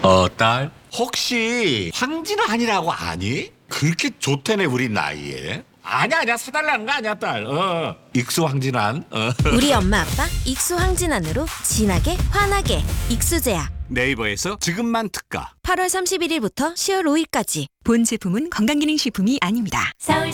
딸? 혹시 황진환이라고 아니? 그렇게 좋다네 우리 나이에. 아니야 사달라는 거 아니야 딸. 익수 황진환. 우리 엄마 아빠 익수 황진환으로 진하게 환하게 익수제약. 네이버에서 지금만 특가. 8월 31일부터 10월 5일까지. 본 제품은 건강기능식품이 아닙니다. 서울